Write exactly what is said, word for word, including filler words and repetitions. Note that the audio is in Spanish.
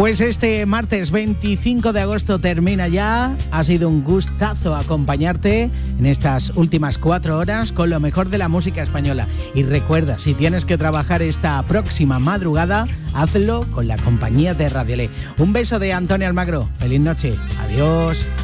Pues este martes veinticinco de agosto termina ya. Ha sido un gustazo acompañarte en estas últimas cuatro horas con lo mejor de la música española. Y recuerda, si tienes que trabajar esta próxima madrugada, hazlo con la compañía de Radiolé. Un beso de Antonio Almagro. Feliz noche. Adiós.